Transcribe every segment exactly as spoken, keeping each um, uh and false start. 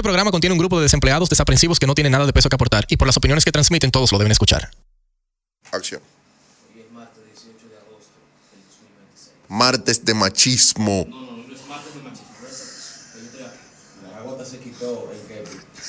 Este programa contiene un grupo de desempleados desaprensivos que no tienen nada de peso que aportar y por las opiniones que transmiten todos lo deben escuchar. Acción. Hoy es martes dieciocho de agosto del dos mil veintiséis. Martes de machismo. No, no, no es martes de machismo. No es eso. Yo estoy aquí. La gota se quitó el que.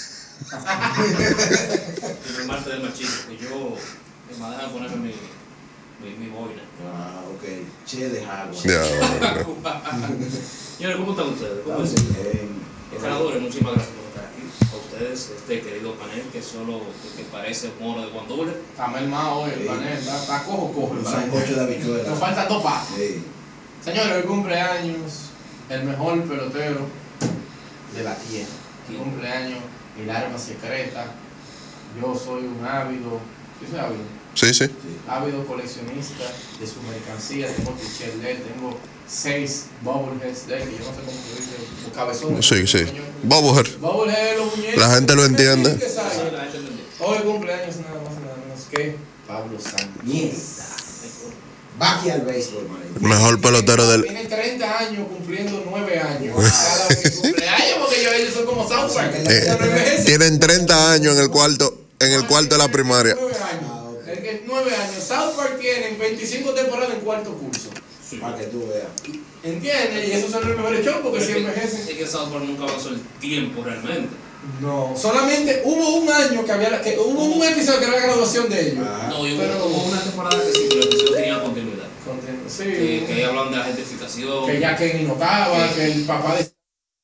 No es martes de machismo. Que yo me dejan ponerme mi, mi, mi boina. Ah, ok. Che de agua. Ya, Señores, ¿cómo están ustedes? ¿Cómo Estamos están? bien. Escaladores, muchísimas gracias por estar aquí. A ustedes, este querido panel que solo que parece moro de guandule. Está mermado hoy el panel, está, está cojo, cojo. Un sancocho de habichuela. Nos faltan dos pasos. Sí. Señores, hoy cumpleaños el mejor pelotero de la tierra. ¿Quién? Cumpleaños, el arma secreta. Yo soy un ávido, ¿sí soy ávido? sí, sí. Ávido coleccionista de su mercancía. Tengo t-shirt de él, tengo seis bobbleheads de él, que yo no sé cómo se dice, los cabezones. Sí, sí. Bobblehead. Bobblehead, los muñecos. La gente lo entiende. ¿Qué Sí, sabe? la gente lo entiende. Hoy cumpleaños nada más nada menos que Pablo Sánchez. Mierda. Va aquí al béisbol, man. El mejor pelotero del. Tiene treinta años cumpliendo nueve años. Cada vez que cumple años, porque yo, yo soy como South Park. Eh, tienen treinta años en el cuarto, en el cuarto de la primaria. nueve años. El que nueve años. South Park tiene veinticinco temporadas en cuarto curso. Sí. Para que tú veas. ¿Entiendes? Y esos son los mejores shows porque Pero si es que- envejecen. Es que South Park nunca avanzó el tiempo realmente. No, solamente hubo un año que había la- que hubo un episodio que era la graduación de ellos. Ah. No, yo Pero- creo como una temporada que sí, pero el episodio tenía continuidad. Contiendo, sí. Que, que ahí hablan de la gentrificación. Que ya Kenny notaba, que el papá de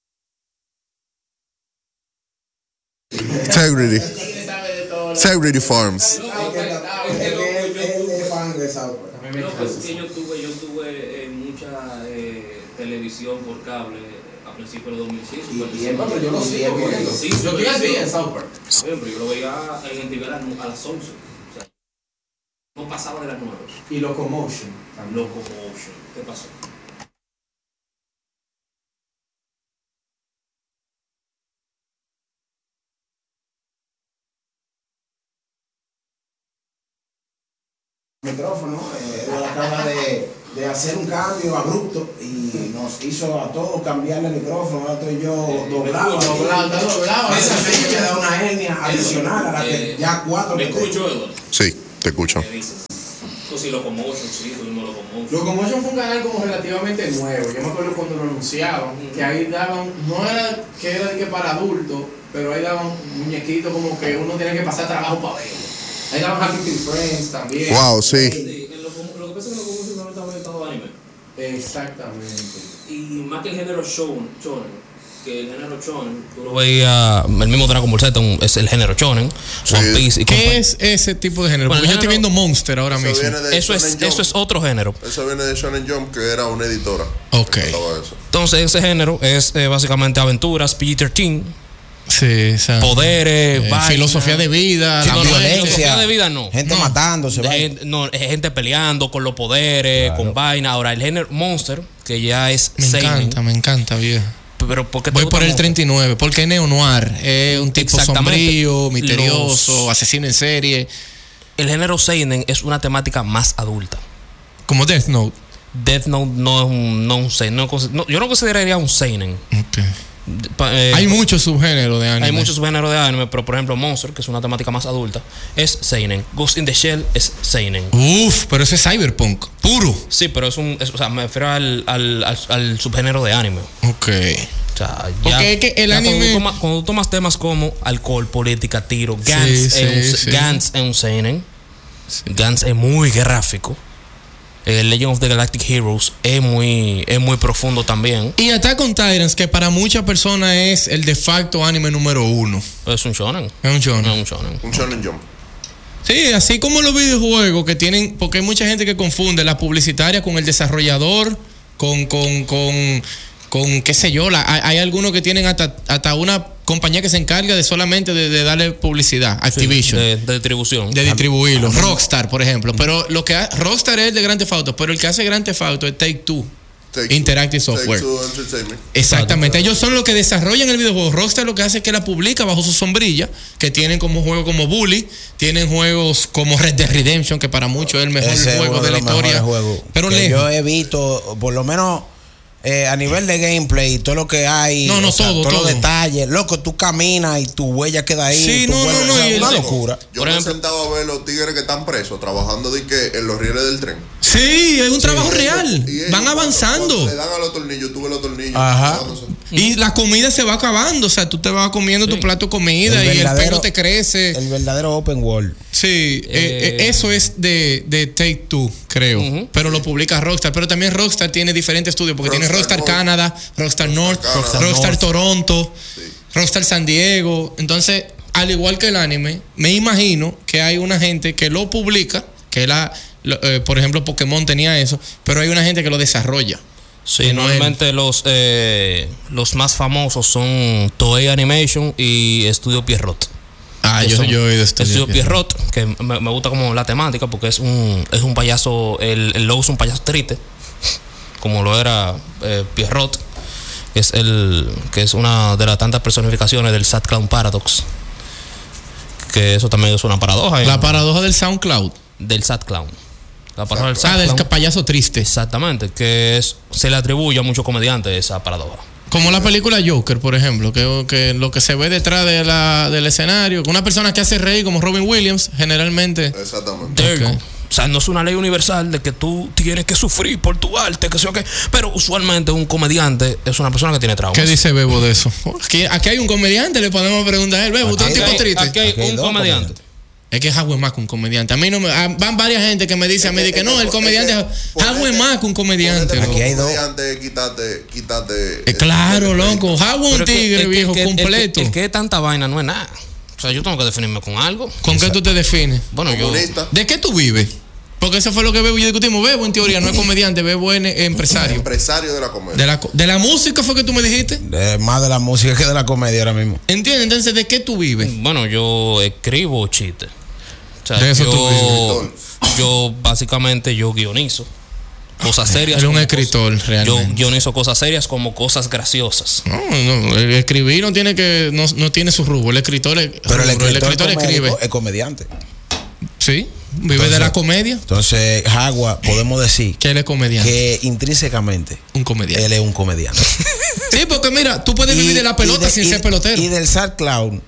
Integrity. Él sabe de todo. Integrity Farms. Es que él- él- él es fan de South Park. A mí me No, encanta. pues que yo tuve, yo tuve eh, mucha eh, televisión por cable a principios de dos mil seis. Y Super bien, No, pero yo lo sigo viendo. Sí, Yo estoy al día en South Park. Bien, pero yo lo veía en el T V a las a las once. O sea, no pasaba de las nueve. Y Locomotion también. Locomotion. ¿Qué pasó? Micrófono, eh, él acaba de, de hacer un cambio abrupto y nos hizo a todos cambiarle el micrófono. Ahora estoy yo Eh, doblado. me escucho, aquí. doblado, está doblado. Esa Esa silla silla. me da una hernia adicional a la que Eh, ya cuatro ¿Me que tengo. escucho, Eduardo? Sí, te escucho. Me dices. Pues sí, Locomotion, sí, tuvimos Locomotion. Locomotion fue un canal como relativamente nuevo. Yo me acuerdo cuando lo anunciaban, que ahí daban, no era que era de que para adultos, pero ahí daban muñequitos como que uno tenía que pasar trabajo para verlo. Ahí daban Happy Tree Friends también. Wow, sí. Sí, en Locomo- lo que pasa es que Locomotion no estaba orientado a anime. Exactamente. Y más que el género shonen, shonen que el género shonen, tú lo veías, el mismo Dragon Ball Z es el género shonen, One Piece y ¿Qué compañía. es ese tipo de género? Bueno, Porque el yo estoy género- viendo Monster ahora Eso mismo. viene de Eso es, Shonen eso Jump. es otro género. Eso viene de Shonen Jump, que era una editora. Ok. que trataba eso. Entonces ese género es eh, básicamente aventuras, P G trece, Sí, o sea, poderes, eh, vainas. filosofía de vida, Sí, la no, no, violencia. filosofía de vida no. Gente No. matándose, De va. gente, no, es gente peleando con los poderes, Claro. con vaina. Ahora el género Monster, que ya es Me seinen, encanta, me encanta, viejo. pero ¿por qué te Voy gusta por el Monster? treinta y nueve, porque es neo-noir, es un tipo Exactamente. sombrío, misterioso, Los- asesino en serie, El género seinen es una temática más adulta. como Death Note. Death Note no es un, no un seinen. No, consi- no, yo no consideraría un seinen. Okay. Pa- eh, Hay muchos subgéneros de anime. hay muchos subgéneros de anime, pero por ejemplo Monster, que es una temática más adulta, es seinen. Ghost in the Shell es seinen. Uf, pero ese es cyberpunk, puro. Sí, pero es un, es- o sea, me refiero al, al, al, al subgénero de anime. Ok. O sea, ya, Porque es que el ya anime- Cuando tú, tomas, cuando tú tomas temas como alcohol, política, tiro, Sí, Gantz, sí, es, un, sí. Gantz es un seinen. Gantz es muy gráfico. El Legend of the Galactic Heroes es muy, es muy profundo también. Y Attack on Titans, que para muchas personas es el de facto anime número uno. Es un shonen. Es un No shonen. es un shonen. Un Shonen Jump. Sí, así como los videojuegos que tienen, porque hay mucha gente que confunde la publicitaria con el desarrollador, con, con, con, con qué sé yo, la, hay, hay algunos que tienen hasta, hasta una compañía que se encarga de solamente de, de darle publicidad, Activision. De, de distribución. De distribuirlo. Rockstar, por ejemplo. Pero lo que ha- Rockstar es el de Grand Theft Auto, pero el que hace Grand Theft Auto es Take Two. Take Interactive Two- Software. Take Two Entertainment. Exactamente. Ellos son los que desarrollan el videojuego. Rockstar lo que hace es que la publica bajo su sombrilla, que tienen como juegos como Bully, tienen juegos como Red Dead Redemption, que para muchos es el mejor Ese es juego uno de la los mejores historia. juegos Pero que lejos. yo he visto, por lo menos Eh, a nivel de gameplay, todo lo que hay, No, no, o sea, todo, todos todo. los detalles, loco, tú caminas y tu huella queda ahí. Sí, tú no, vuelves, no, o no, sea, y el- una loco, locura. Yo Por me ejemplo- he sentado a ver los tigres que están presos, trabajando de que en los rieles del tren. Sí, es un trabajo real. Y ellos, Van cuando- avanzando. cuando le dan a los tornillos, tú ves los tornillos. Ajá. clavándose. Y la comida se va acabando. O sea, tú te vas comiendo tu plato de comida El y el verdadero- pelo te crece. El verdadero open world. Sí, eh, Eh, eh, eso es de, de Take Two, creo. Ujú. Pero lo publica Rockstar. Pero también Rockstar tiene diferentes estudios. Porque tiene Rockstar Rockstar North, Canadá, Rockstar North, Rockstar Rockstar, North. Toronto, Rockstar San Diego. Entonces, al igual que el anime, me imagino que hay una gente que lo publica, que la, lo- eh, por ejemplo, Pokémon tenía eso, pero hay una gente que lo desarrolla. Sí, Que no normalmente los, eh, los más famosos son Toei Animation y Estudio Pierrot. Ah, Que yo, son yo he oído Estudio esto. Pierrot, que me, me gusta como la temática porque es un, es un payaso, el, el logo es un payaso triste, como lo era eh, Pierrot, que es, el, que es una de las tantas personificaciones del Sad Clown Paradox. Que eso también es una paradoja. La en- paradoja del SoundCloud. del Sad Clown. La paradoja del Ah, Sad del Clown. payaso triste. Exactamente, que es, se le atribuye a muchos comediantes esa paradoja. Como la película Joker, por ejemplo, que, que lo que se ve detrás de la, del escenario, que una persona que hace reír como Robin Williams, generalmente. Exactamente. There you Ok. go. O sea, no es una ley universal de que tú tienes que sufrir por tu arte, que sé yo qué. Pero usualmente un comediante es una persona que tiene traumas. ¿Qué dice Bebo de eso? Aquí, aquí hay un comediante, le podemos preguntar a él, Bebo, ¿tú eres un Aquí tipo hay- triste? Aquí hay Aquí hay un dos comediante. comediantes. Es que es Howard Mack un comediante. A mí no me. a- van varias gente que me dice a mí de que no, el comediante es Howard Mack un comediante. Ponerte loco. Aquí hay dos. comediante, quítate, quítate. Eh, claro, el- loco. Howard un Pero es que- tigre es que- viejo el que- el que- completo. El que es tanta vaina no es nada. O sea, yo tengo que definirme con algo. ¿Con qué tú te defines? Bueno, yo. Comunista. ¿De qué tú vives? Porque eso fue lo que Bebo y yo discutimos. Bebo en teoría no es comediante, Bebo es eh, empresario. Empresario de la comedia. De la, co- de la música fue que tú me dijiste. De- más de la música que de la comedia ahora mismo. ¿Entiendes? Entonces, ¿de qué tú vives? Bueno, yo escribo chistes. O sea, De eso tú yo, yo básicamente yo guionizo cosas serias. Él es un como escritor, cosas- realmente. Yo guionizo cosas serias como cosas graciosas. No, no, el escribir no tiene que no, no tiene su rubro. El escritor, es Pero el rubro, escritor, escribe. comédico es comediante. Sí, vive Entonces- de la comedia. Entonces, Jagua, podemos decir Que él es comediante. que intrínsecamente Un comediante. él es un comediante. Sí, porque mira, tú puedes vivir de la pelota de- sin y- ser pelotero. Y del Sad Clown,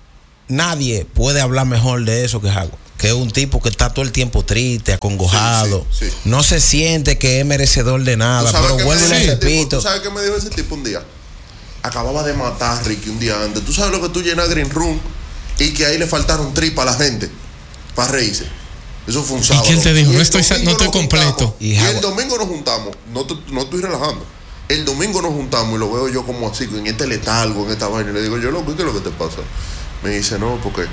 nadie puede hablar mejor de eso que Jagua. Que es un tipo que está todo el tiempo triste, acongojado. Sí, sí, sí. No se siente que es merecedor de ¿Tú nada. sabes Pero qué me vuelvo y dijo le ese tipo? repito. ¿Tú sabes qué me dijo ese tipo un día? Acababa de matar a Ricky un día antes. ¿Tú sabes lo que tú llenas Green Room? Y que ahí le faltaron tripas a la gente para reírse. Eso fue un sábado. quién te dijo? Y No el estoy sa- domingo no estoy nos completo. juntamos. Y Y, Jagua- el domingo nos juntamos. No, te- no estoy relajando. El domingo nos juntamos y lo veo yo como así, en este letargo, en esta vaina. Y le digo, yo, loco, ¿qué es lo que te pasa? Me dice, no, porque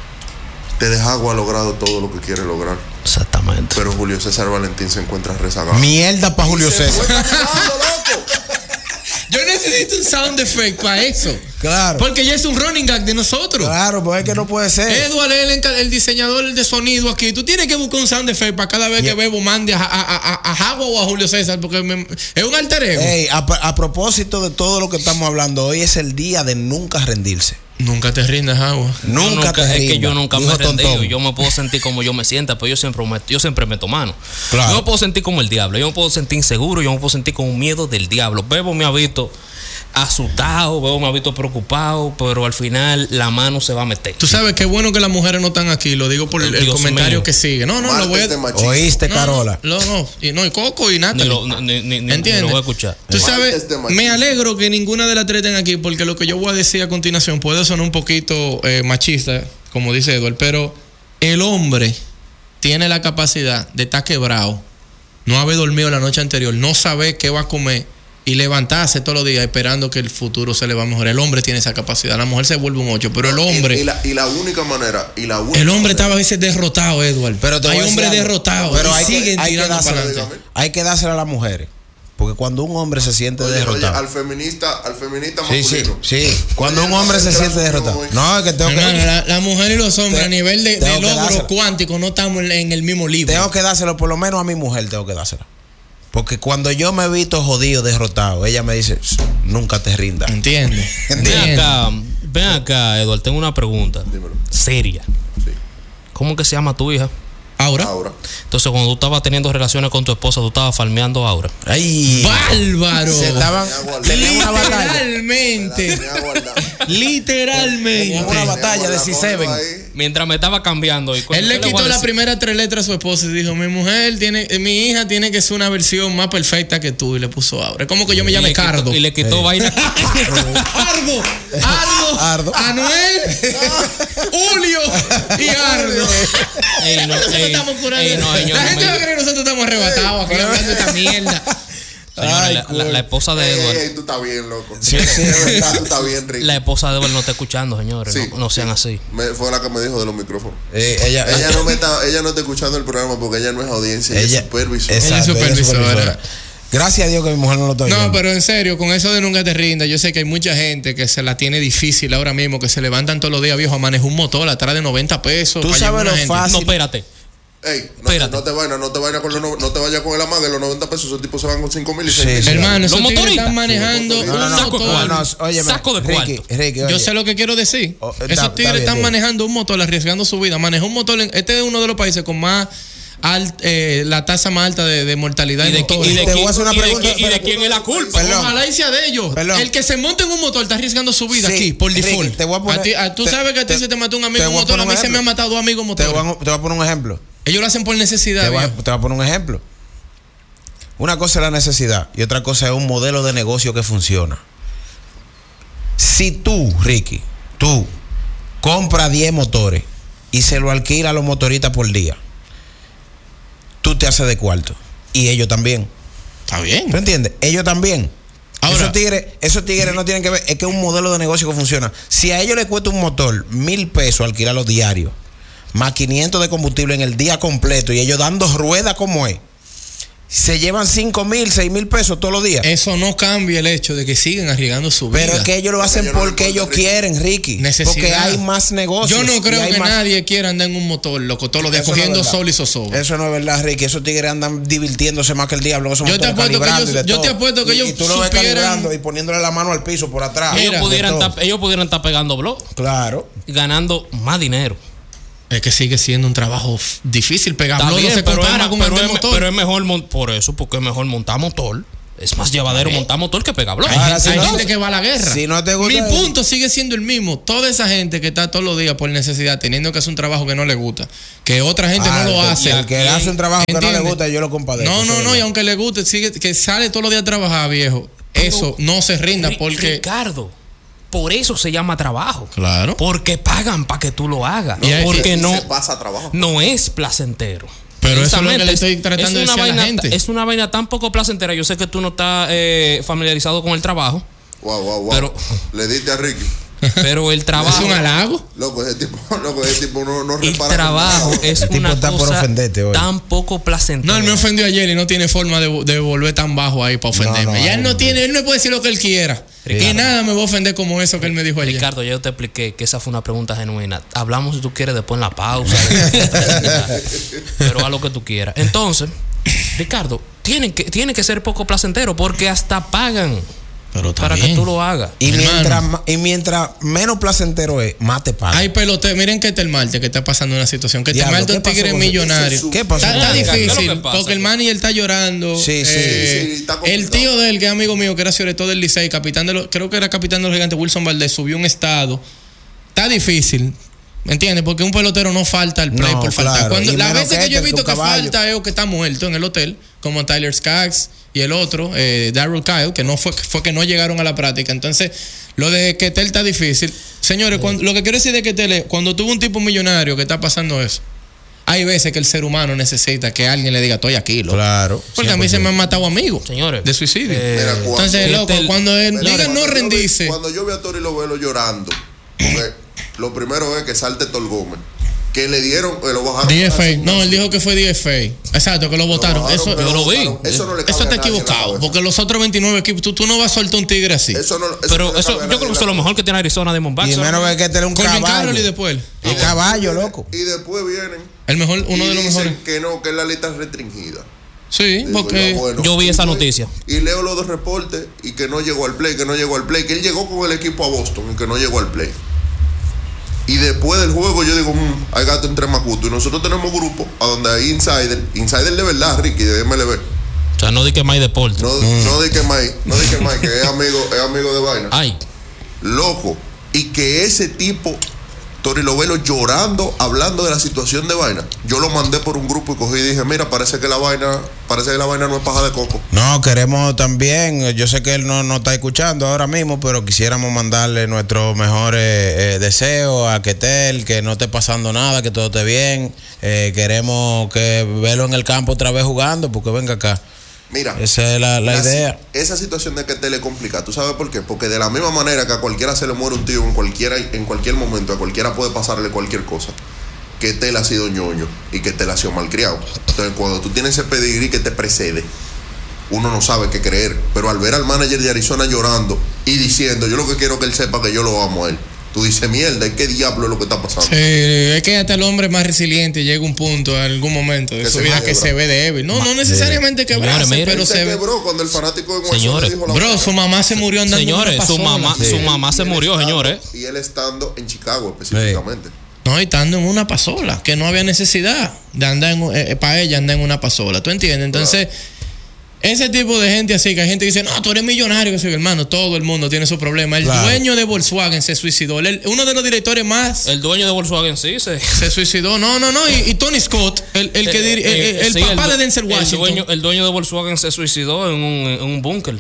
te deja Agua ha logrado todo lo que quiere lograr. Exactamente. Pero Julio César Valentín se encuentra rezagado. Mierda para Julio Y se fue César. caminando, loco. Yo necesito un sound effect para eso. Claro. Porque ya es un running gag de nosotros. Claro, pues es que no puede ser. Edward es el, enca- el diseñador de sonido aquí. Tú tienes que buscar un sound effect para cada vez Yeah. que Bebo mande a, a, a, a Jagua o a Julio César. Porque me- es un alter ego. Ey, a, a propósito de todo lo que estamos hablando, hoy es el día de nunca rendirse. Nunca te rindas, Jagua. Nunca, Yo nunca- te es que rindas, yo nunca me dijo he rendido. Tontón. Yo me puedo sentir como yo me sienta, pero yo siempre me, yo siempre meto mano. Claro. Yo me puedo sentir como el diablo. Yo me puedo sentir inseguro. Yo me puedo sentir con miedo del diablo. Bebo me ha visto asustado, Bebo me ha visto preocupado, pero al final la mano se va a meter. Tú sabes qué bueno que las mujeres no están aquí. Lo digo por el, el Dios comentario mío. que sigue. No, no, lo Martes voy a. de machismo. Oíste, No, Carola. No, no, y, no, y Coco y Ni Natalie. lo, ni, ni, ni- ni ¿Entiendes? lo voy a escuchar. Tú Martes sabes, de machismo. me alegro que ninguna de las tres estén aquí, porque lo que yo voy a decir a continuación puede sonar un poquito eh, machista, como dice Edward, pero el hombre tiene la capacidad de estar quebrado, no haber dormido la noche anterior, no saber qué va a comer y levantarse todos los días esperando que el futuro se le va a mejorar. El hombre tiene esa capacidad. La mujer se vuelve un ocho, pero el hombre, Y, y la, y la única manera. Y la única el hombre manera- estaba a veces derrotado, Edward. Pero te voy hay a decir hombres algo. derrotados Pero y hay que- siguen hay que tirando dársela, para adelante. dígame. Hay que dársela a las mujeres. Porque cuando un hombre se siente Oye, oye, derrotado. al feminista, al feminista Sí, sí, masculino. sí. Cuando Oye, un hombre se el siente tráfico derrotado. hoy. No, es que tengo Hermano, que, la, la mujer y los hombres Te- a nivel de, tengo de que logro dársela. cuántico no estamos en, en el mismo libro. tengo que dárselo, por lo menos a mi mujer tengo que dársela. Porque cuando yo me he visto jodido, derrotado, ella me dice, nunca te rindas. ¿Entiendes? Ven ¿Entiendes? acá, ven acá, Eduardo, tengo una pregunta Dímelo. seria. Sí. ¿Cómo que se llama tu hija? Aura. Aura. Entonces, cuando tú estabas teniendo relaciones con tu esposa, tú estabas farmeando Aura. Ay. ¡Bárbaro! Se estaban. Tenían una batalla. Literalmente. La tenía guardada. Literalmente. Tenían una batalla de C siete. Mientras me estaba cambiando. Y Él le ¿qué voy quitó a las decir? primeras tres letras a su esposa y dijo, mi mujer tiene, eh, mi hija tiene que ser una versión más perfecta que tú. Y le puso Aura. Es como que yo me Y llame le quitó- Cardo. Y le quitó Sí. vaina. Ardo, Ardo, Ardo. Anuel, Julio y Ardo. Ey, no, Nosotros ey, estamos curando. ey, no, señor, La no gente me- va a creer que nosotros estamos arrebatados aquí hablando de esta mierda. Señores, Ay, la, la- cool. la esposa de Ey, Edward. ey, tú estás bien, loco. Sí, sí, De verdad, tú estás bien, Ricky. La esposa de Edward no está escuchando, señores. Sí, no, no sean así. Me- fue la que me dijo de los micrófonos. Eh, ella, Ella no, me está, ella no está escuchando el programa porque ella no es audiencia, ella, ella es supervisora. exacto, Ella es supervisora. Gracias a Dios que mi mujer no lo está No, oyendo. pero en serio, con eso de nunca te rindas, yo sé que hay mucha gente que se la tiene difícil ahora mismo, que se levantan todos los días, viejo, a manejar un motor atrás de noventa pesos. Tú para sabes llevar lo una gente. fácil. No, espérate. Ey, no, te- Espérate. no te vayas, no te vayas con los no, no te vayas con el amag de los noventa pesos, esos tipos se van con cinco mil y Sí, seis mil. sí. Hermano, esos Los tigres motoristas. están manejando Sí, No, no, un no, Saco de motor. no, no, óyeme, Saco de Ricky, cuarto. Ricky, Yo oye. sé lo que quiero decir. Oh, está- Esos está tigres bien, están bien. manejando un motor, arriesgando su vida. Manejar un motor, en- este es uno de los países con más alt- eh, la tasa más alta de, de mortalidad ¿Y en de, qui- motores. y de Te voy a quién- hacer una y de pregunta, quién- y de espera. quién es la culpa? Perdón. Ojalá y sea de ellos. Perdón. El que se monta en un motor está arriesgando su vida Sí, aquí, por Ricky, default. te voy a poner- ti- a- tú te- sabes que a ti te- se te mató un amigo te en un voy a motor. A poner mí un se me han ejemplo. matado dos amigos en Te motor. voy, a, te voy a poner un ejemplo. Ellos lo hacen por necesidad. Te voy, a, viejo. te voy a poner un ejemplo. Una cosa es la necesidad y otra cosa es un modelo de negocio que funciona. Si tú, Ricky, tú compras diez motores y se lo alquila a los motoristas por día, tú te haces de cuarto. Y ellos también. Está bien. ¿Tú entiendes? Ellos también. Ahora- esos, tigres, esos tigres no tienen que ver, es que es un modelo de negocio que funciona. Si a ellos les cuesta un motor mil pesos alquilarlo diario, más quinientos de combustible en el día completo y ellos dando ruedas como es, se llevan cinco mil, seis mil pesos todos los días. Eso no cambia el hecho de que siguen arriesgando su vida. Pero es que ellos lo hacen ellos no les porque importa, ellos Ricky. quieren, Ricky. Necesidad. Porque hay más negocios. Yo no y creo hay que más- nadie quiera andar en un motor, loco, todos los días Eso no es cogiendo verdad. sol y zozobra. Eso no es verdad, Ricky. Esos tigres andan divirtiéndose más que el diablo. Esos Yo te motores apuesto que calibrando ellos- y de yo todo. te apuesto que Y- ellos Y tú lo ves supieran- calibrando y poniéndole la mano al piso por atrás. Mira, ellos, pudieran de todo. estar, ellos pudieran estar pegando blog Claro. y ganando más dinero. Es que sigue siendo un trabajo f- difícil. Pegar Está blog no bien, se pero, es, compara ma- con pero, andar es, en motor. pero es mejor mon- por eso, porque es mejor montar motor. Es más llevadero montar motor que pegar blog. Hay, Ahora, gente, si hay no- gente que va a la guerra. si no te gusta Mi eso. punto sigue siendo el mismo. Toda esa gente que está todos los días por necesidad, teniendo que hacer un trabajo que no le gusta, que otra gente Ah, no lo el que- hace. El que hace un trabajo que no ¿Entiendes? le gusta, yo lo compadezco. No, eso no, es no, y verdad. aunque le guste, sigue, que sale todos los días a trabajar, viejo. Eso no se rinda Ri- porque. Ricardo, por eso se llama trabajo. Claro. Porque pagan para que tú lo hagas. Y hay- porque Y no, se pasa a trabajo. no es placentero. Pero eso es lo que le Precisamente, estoy tratando de una decir a la vaina, gente. Es una vaina tan poco placentera. Yo sé que tú no estás eh, familiarizado con el trabajo, Wow, wow, wow. Pero- Le diste a Ricky. pero el Es trabajo, un halago. Loco, ese tipo, loco, ese tipo no, no el repara. con trabajo nada. es El tipo una está por cosa ofenderte hoy. tan poco placentera. No, él me ofendió ayer y no tiene forma de, de volver tan bajo ahí para ofenderme. No, no, ya él no no. tiene, él no puede decir lo que él quiera. Ricardo. Y nada me va a ofender como eso que él me dijo ayer. Ricardo, ya yo te expliqué que esa fue una pregunta genuina. Hablamos si tú quieres después en la pausa. Pero a lo que tú quieras. Entonces, Ricardo, tiene que, tiene que ser poco placentero porque hasta pagan Pero está para bien. que tú lo hagas. Y Hermano. mientras, ma- y mientras menos placentero es, más te pagan. Hay peloteros, miren que este el Marte que está pasando una situación. Que este Diablo, Marte es un ¿qué pasó tigre con- millonario. ¿Qué pasó Está, con está ese ¿Qué es lo difícil que pasa? porque el manager está llorando. Sí, sí. Eh, Sí, sí, está complicado. el tío de él, que es amigo mío, que era sobre todo del Licey, capitán de los, creo que era capitán de los Gigantes, Wilson Valdés, subió un estado. Está difícil. ¿Me entiendes? Porque un pelotero no falta al play No, por faltar. claro. Cuando, Y las menos veces que que yo he este, visto que un que caballo. falta es o que está muerto en el hotel, como Tyler Skaggs y el otro, eh, Darryl Kyle, que no fue, fue que no llegaron a la práctica. Entonces, lo de Ketel está difícil. Señores, cuando- lo que quiero decir de Ketel es, cuando tuvo un tipo millonario que está pasando eso, hay veces que el ser humano necesita que alguien le diga, estoy aquí, loco. Claro. Porque a mí se me han matado amigos Señores, de suicidio. eh, Mira, cuando- Entonces, loco, Ketel- cuando él Señores, digan no Cuando yo vi- rendirse, Cuando yo vi a Tori Lovelo llorando, porque lo primero es que salte Tor Gómez, que le dieron, que lo bajaron. D F para A. el No, gimnasio. él dijo que fue D F A. Exacto, que lo votaron. bajaron, Eso, pero yo lo vi. votaron. Eso no le cabe eso a está nadie en la equivocado. cabeza. Porque los otros veintinueve equipos, tú, tú no vas a soltar un tigre así. Eso no, eso pero no le eso, cabe a yo nadie creo que en eso es lo la mejor que tiene Arizona Diamondbacks. Y menos que tener un Corbin caballo. Carroll y después. El caballo, loco. Y después vienen. El mejor, uno y de los dicen mejores. que no, que es la lista restringida. Sí, Digo porque. yo, bueno, Yo vi y esa voy- noticia. Y leo los dos reportes y que no llegó al play, que no llegó al play, que él llegó con el equipo a Boston y que no llegó al play. Y después del juego yo digo, mmm, hay gato entre Macuto. Y nosotros tenemos grupos a donde hay insider, insider de verdad, Ricky, de M L B. O sea, no di que más deporte. No, mm. no di que más, no di que más, que es amigo, es amigo de vaina. Ay. Loco. Y que ese tipo, Tori Lovelo, llorando, hablando de la situación de vaina. Yo lo mandé por un grupo y cogí y dije, mira, parece que la vaina, parece que la vaina no es paja de coco. No, queremos también, yo sé que él no, no está escuchando ahora mismo, pero quisiéramos mandarle nuestros mejores eh, deseos a Ketel, que no esté pasando nada, que todo esté bien. Eh, queremos que verlo en el campo otra vez jugando, porque venga acá. Mira, esa es la, la, la idea. Esa situación de Ketel es complicada. ¿Tú sabes por qué? Porque de la misma manera que a cualquiera se le muere un tío en cualquiera, en cualquier momento, a cualquiera puede pasarle cualquier cosa. Ketel ha sido ñoño y Ketel ha sido malcriado. Entonces, cuando tú tienes ese pedigrí que te precede, uno no sabe qué creer. Pero al ver al manager de Arizona llorando y diciendo, yo lo que quiero que él sepa que yo lo amo a él. Tú dices, mierda, ¿y qué diablo es lo que está pasando? Sí, es que hasta el hombre más resiliente llega a un punto, en algún momento de su vida que se ve débil. No, no necesariamente quebrarse, Señores, pero se se ve. quebró cuando el fanático de Guasón Señores, le dijo la Bro, vaina. su mamá se murió andando Señores, en una su pasola. mamá, Sí. su mamá se Y él murió, estando- señores. Y él estando en Chicago específicamente. No, y estando en una pasola, que no había necesidad de andar en, eh, para ella andar en una pasola. ¿Tú entiendes? Entonces, ese tipo de gente así, que hay gente que dice, no, tú eres millonario, que soy hermano, todo el mundo tiene su problema. El Claro. dueño de Volkswagen se suicidó. El- uno de los directores más El dueño de Volkswagen sí se. se suicidó. No, no, no. Y, y Tony Scott, el, el que Eh, diri- el, eh, el sí, papá du- de Denzel Washington. El dueño, el dueño de Volkswagen se suicidó en un, en un búnker.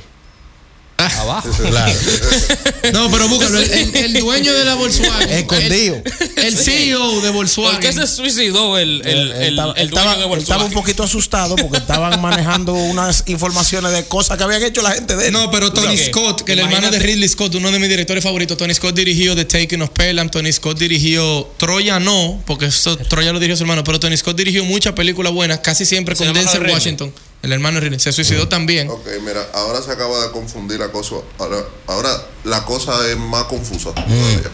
Abajo. Claro. No, pero búscalo. El, el- el dueño de la Volkswagen. Escondido. El, el C E O de Volkswagen. ¿Por qué se suicidó el, el, el, Él estaba, el él dueño estaba- de él Volkswagen? estaba un poquito asustado porque estaban manejando unas informaciones de cosas que habían hecho la gente de él. No, pero Tony Ok, Scott, que el hermano imagínate. de Ridley Scott, uno de mis directores favoritos, Tony Scott dirigió The Taking of Pelham, Tony Scott dirigió Troya no, porque eso, Troya lo dirigió su hermano, pero Tony Scott dirigió muchas películas buenas, casi siempre ¿Se con llama Denzel Ridley? Washington, el hermano de Ridley. Se suicidó también. Ok, mira, ahora se acaba de confundir la cosa. Ahora, ahora la cosa es más confusa todavía.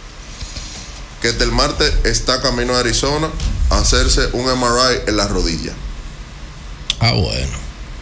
Que el martes está camino a Arizona a hacerse un M R I en la rodilla. Ah, bueno.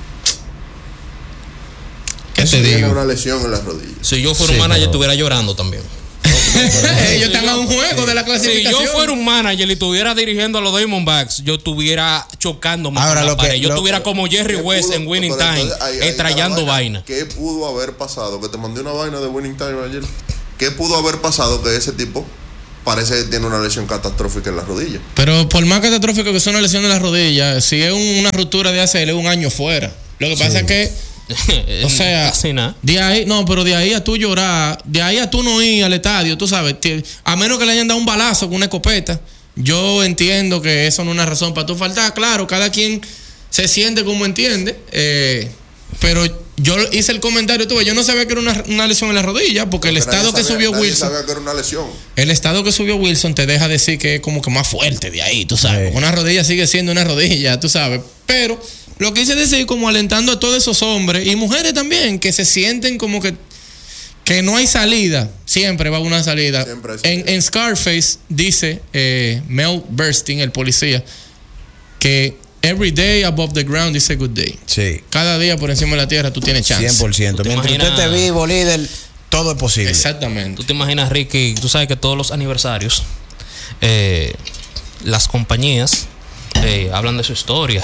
¿Qué Eso te tiene digo? una lesión en la rodilla. Si yo fuera Sí, un manager, pero- estuviera llorando también. Ellos están a un juego de la Si clasificación. yo fuera un manager y estuviera dirigiendo a los Diamondbacks, yo estuviera chocándome Ahora, con la lo que- pared. Yo lo- estuviera como Jerry ¿Qué West pudo- en Winning pero Time, entonces, ahí- ahí está la estrellando vaina. ¿Qué pudo haber pasado? Que te mandé una vaina de Winning Time ayer. ¿Qué pudo haber pasado que ese tipo parece que tiene una lesión catastrófica en la rodilla? Pero por más catastrófico que sea una lesión de la rodilla, si es un- una ruptura de A C L, es un año fuera. Lo que pasa es que o sea, Casi nada. de ahí, no, pero de ahí a tú llorar, de ahí a tú no ir al estadio, tú sabes, te- a menos que le hayan dado un balazo con una escopeta, yo entiendo que eso no es una razón para tú faltar. Claro, cada quien se siente como entiende, eh, pero yo hice el comentario, tú ves, yo no sabía que era una, una lesión en la rodilla, porque el Porque nadie estado que sabía- subió nadie Wilson, sabía que era una lesión. el estado que subió Wilson te deja decir que es como que más fuerte de ahí, tú sabes. Sí. Una rodilla sigue siendo una rodilla, tú sabes. Pero lo que hice decir, como alentando a todos esos hombres y mujeres también, que se sienten como que, que no hay salida. Siempre va a haber una salida. Siempre hay salida. En, en Scarface dice eh, Mel Burstyn, el policía, que every day above the ground is a good day. Sí, Cada día por encima de la tierra tú tienes chance. cien por ciento. ¿Tú te Mientras imaginas? usted esté vivo, líder, todo es posible. Exactamente. Tú te imaginas, Ricky, tú sabes que todos los aniversarios, eh, las compañías eh, hablan de su historia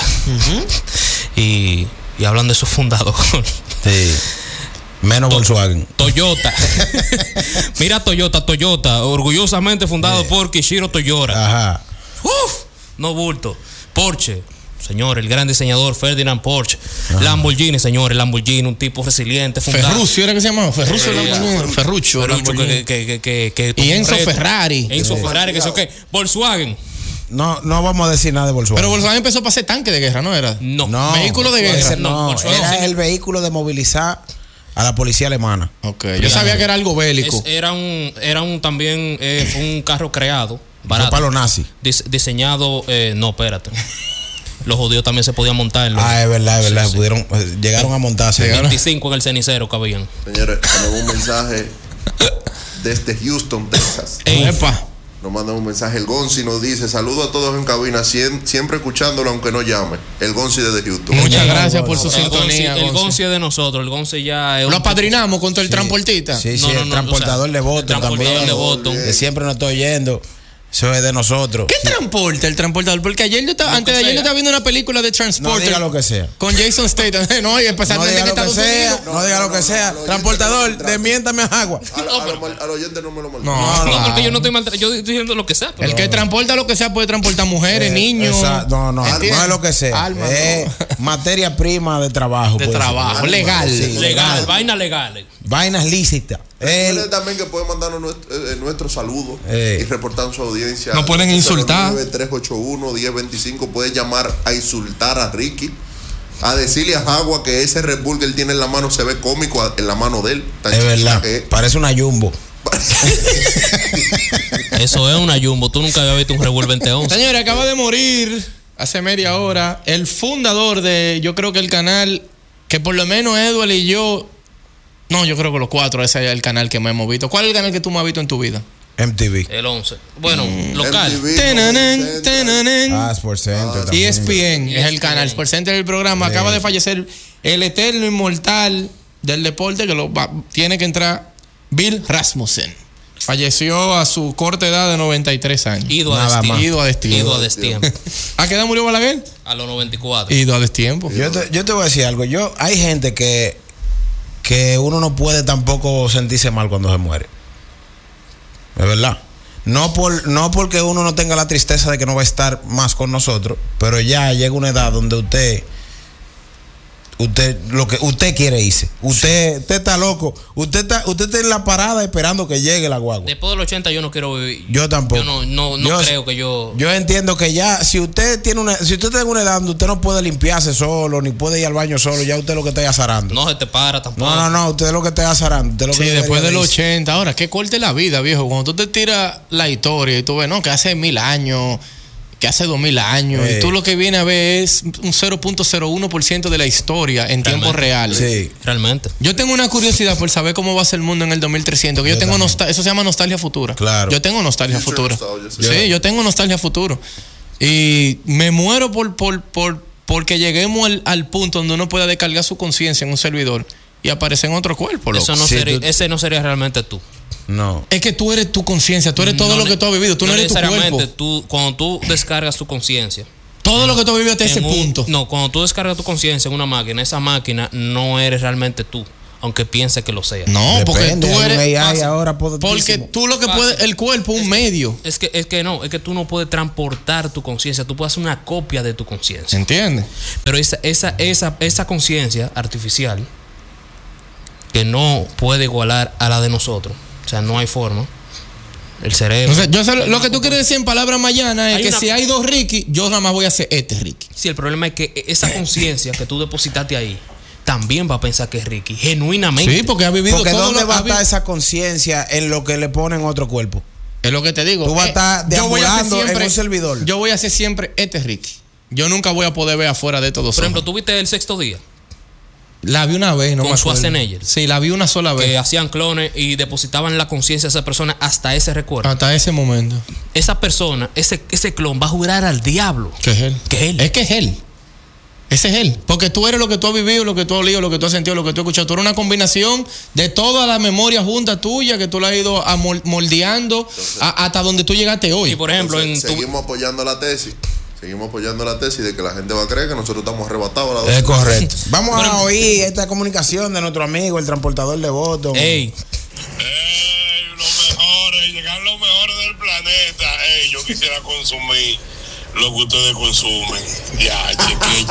y, y hablan de su fundador. Sí. Menos To- Volkswagen. Toyota. Mira Toyota, Toyota, orgullosamente fundado Sí. por Kishiro Toyota. Ajá. Uf, no bulto. Porsche, señor, el gran diseñador Ferdinand Porsche. Lamborghini, señor, el Lamborghini, un tipo resiliente, fundado. Ferruccio era que se llamaba. Ferruccio Sí, Lamborghini. Ferruccio, Ferruccio. Ferruccio, Lamborghini. que, que, que, que, que Y tuvo un Enzo reto. Ferrari. Enzo Sí. Ferrari, que sé qué. Volkswagen. No, no vamos a decir nada de Volkswagen. Pero Volkswagen empezó para ser tanque de guerra, ¿no era? No. No, Vehículo de guerra. ese No, no, Volkswagen era sí. el vehículo de movilizar a la policía alemana. Ok, yo sabía que era algo bélico. Es- era un, era un también eh, fue un carro creado, Fue barato, para los nazis. dis- diseñado, eh, no, espérate. Los judíos también se podían montar en los Ah, es verdad, es Sí, verdad. sí. Pudieron, eh, llegaron a montarse. veinticinco en el cenicero cabían. Señores, tenemos un mensaje desde Houston, Texas. Ey, Epa. Nos mandan un mensaje. El Gonzi nos dice: saludo a todos en cabina, siem- siempre escuchándolo aunque no llame. El Gonzi desde Houston. Muchas gracias por su El Gonzi, sintonía. el Gonzi. Gonzi es de nosotros. El Gonzi ya es Lo un- apadrinamos con todo el transportista. Sí, sí, No, no, el no, transportador o sea, de votos el transportador también. de votos. Que siempre nos está oyendo. Eso es de nosotros. ¿Qué transporta el transportador? Porque ayer yo estaba, Lo antes de que ayer yo sea. estaba viendo una película de No Transporter. diga lo que sea. Con Jason Statham. No, y empezando No desde diga que lo que Estados sea. Unidos. No diga lo que sea. no, no, Transportador, no, no, desmiéntame agua. Al, a lo mal- al oyente no me lo maltrate. No, No, no, porque yo no estoy mal, yo estoy diciendo lo que sea. pero- El que transporta lo que sea puede transportar mujeres, Eh, niños. esa- no, no, ¿entiendes? no es lo que sea. Alma, es no. materia prima de trabajo. De puede ser. trabajo, Alma, legal. sí. Legal, vaina legal. Vainas lícitas. Recuerden Él- también que pueden mandarnos nuestro, eh, nuestro saludo Eh. y reportar su audiencia. Nos pueden insultar. tres ocho uno, uno cero dos cinco. Pueden llamar a insultar a Ricky. A decirle a Jagua que ese Red Bull que él tiene en la mano se ve cómico a- en la mano de él. Tan es chiquita verdad. que es. Parece una jumbo. Eso es una jumbo. Tú nunca habías visto un Red Bull veinte once. Señores, acaba de morir hace media hora el fundador de, yo creo que el canal, que por lo menos Edward y yo, no, yo creo que los cuatro, ese es el canal que más hemos visto. ¿Cuál es el canal que tú más has visto en tu vida? M T V. El once. Bueno, local. M T V, Tenanén, Comedy Central. tenanén. Ah, Sports Center. Ah, también. E S P N es el canal, Sports Center del programa. Acaba de fallecer el eterno inmortal del deporte que lo va- tiene que entrar, Bill Rasmussen. Falleció a su corta edad de noventa y tres años. Ido a Nada destiempo. más. Ido a destiempo. Ido a destiempo. ¿A qué edad murió Balaguer? A los noventa y cuatro. Ido a destiempo. Yo te, yo te voy a decir algo. Yo, hay gente que, que uno no puede tampoco sentirse mal cuando se muere. Es verdad. No, por, no porque uno no tenga la tristeza de que no va a estar más con nosotros, pero ya llega una edad donde usted usted lo que usted quiere irse. Usted, usted está loco. Usted está, usted está en la parada esperando que llegue la guagua. Después del ochenta yo no quiero vivir. Yo tampoco. Yo no, no, no Yo- creo que yo... Yo entiendo que ya, si usted tiene una, si usted tiene una edad donde usted no puede limpiarse solo, ni puede ir al baño solo, ya usted lo que está azarando. No se te para tampoco. No, no, no, usted es lo que está azarando. Usted lo que Sí, debería después del de irse. ochenta. Ahora, qué corte la vida, viejo. Cuando tú te tiras la historia y tú ves, no, que hace mil años, que hace dos mil años, Eh. y tú lo que viene a ver es un cero punto cero uno por ciento de la historia en tiempo real. Sí. Realmente. Yo tengo una curiosidad por saber cómo va a ser el mundo en el dos mil trescientos. Que yo, Yo tengo también. nostal- eso se llama nostalgia futura. Claro. Yo tengo nostalgia Future futura. nostalgia, Sí, sí. yo tengo nostalgia futuro. Y me muero por, por, por porque lleguemos al, al punto donde uno pueda descargar su conciencia en un servidor y aparecer en otro cuerpo, loco. Eso no Sí, sería, tú- ese no sería realmente tú. No. Es que tú eres tu conciencia, tú eres todo No lo ne- que tú has vivido, tú no, eres tu necesariamente cuerpo. tú, cuando tú descargas tu conciencia. Todo lo que tú has vivido hasta ese en un- punto. No, cuando tú descargas tu conciencia en una máquina, esa máquina no eres realmente tú, aunque piense que lo sea. No, porque Depende, tú hay un eres. A I fácil. ahora Porque poderosísimo. tú lo que Fácil. puedes, el cuerpo, un medio. Es que, es que no, es que tú no puedes transportar tu conciencia, tú puedes hacer una copia de tu conciencia. ¿Entiendes? Pero esa, esa, esa, esa conciencia artificial que no puede igualar a la de nosotros, o sea, no hay forma. El cerebro. Entonces, yo sé, lo que tú quieres decir en palabras mayanas es Hay que una- si hay dos Ricky, yo nada más voy a hacer este Ricky. Sí, el problema es que esa conciencia que tú depositaste ahí también va a pensar que es Ricky, genuinamente. Sí, porque ha vivido Porque todo ¿dónde lo- va a ha vi- estar esa conciencia en lo que le ponen otro cuerpo? Es lo que te digo. Tú vas a Eh, estar yo voy a hacer deambulando en un servidor. Yo voy a hacer siempre este Ricky. Yo nunca voy a poder ver afuera de todos. Por ejemplo, tú viste el sexto día, La vi una vez, no con me acuerdo. Schwarzenegger. Sí, la vi una sola que vez. hacían clones y depositaban la conciencia de esa persona hasta ese recuerdo. Hasta ese momento. Esa persona, ese, ese clon va a jurar al diablo. Que es él. Que es él. Es que es él. Ese es él. Porque tú eres lo que tú has vivido, lo que tú has leído, lo que tú has sentido, lo que tú has escuchado. Tú eres una combinación de toda la memoria junta tuya que tú la has ido amol- moldeando a- hasta donde tú llegaste hoy. Y por ejemplo, Entonces, en tu, seguimos apoyando la tesis. Seguimos apoyando la tesis de que la gente va a creer que nosotros estamos arrebatados. a la Es dosis. correcto. Vamos a oír esta comunicación de nuestro amigo, el transportador de votos. ey, Ey, los mejores, llegar los mejores del planeta. Ey, yo quisiera consumir lo que ustedes consumen. Ya, cheque,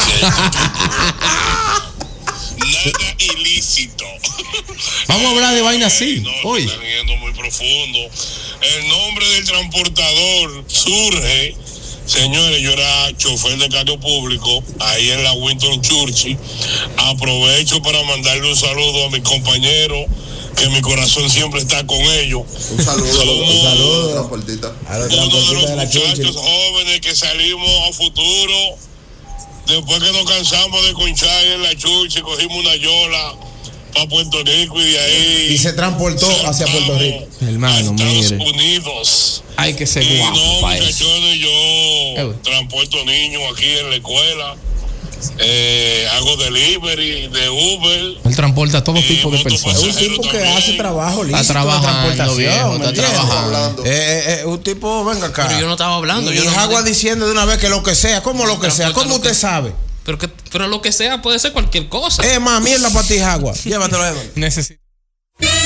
Nada ilícito. Vamos a hablar de vaina así, No, hoy. se están yendo muy profundo. El nombre del transportador surge. Señores, yo era chofer de carro público ahí en la Winston Churchill. Aprovecho para mandarle un saludo a mis compañeros, que mi corazón siempre está con ellos. Un saludo a los Un saludo. transportistas. A los Uno de los transportistas de la muchachos Churchill. jóvenes que salimos a futuro, después que nos cansamos de conchar en la Churchill, cogimos una yola para Puerto Rico y de ahí. Y se transportó hacia Puerto Rico. Hermano, a Estados mire. Unidos. Hay que ser Y guapo no, para eso. muchachones, yo Eh. transporto niños aquí en la escuela. Eh, hago delivery de Uber. Él transporta a todo Eh, tipo de moto personas. Es un pasajero tipo que también. hace trabajo lícito Está de trabajando, transportación, viejo, ¿me está entiendes? trabajando. Hablando. Eh, eh, eh, un tipo, venga acá. Pero yo no estaba hablando. Y Yo no Jagua mandé- diciendo de una vez que lo que sea, ¿cómo lo que sea? Transporta ¿Cómo lo usted que- sabe? Pero, que, pero lo que sea puede ser cualquier cosa. Es más, mierda para ti, Jagua. Llévatelo, Edward. Necesito.